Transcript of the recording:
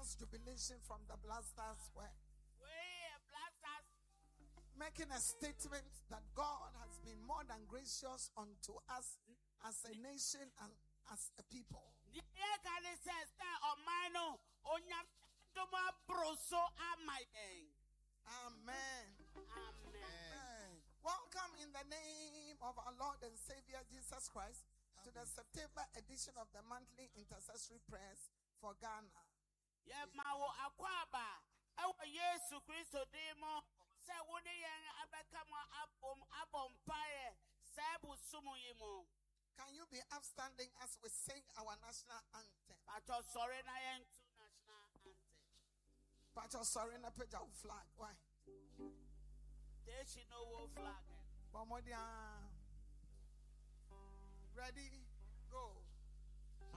Blasters jubilation from the Blasters were making a statement that God has been more than gracious unto us as a nation and as a people. Amen. Amen. Welcome in the name of our Lord and Savior Jesus Christ to the September edition of the monthly intercessory prayers for Ghana. Can you be upstanding as we sing our national anthem? Pacho sorry na page flag. Why? There she no flag. Ready?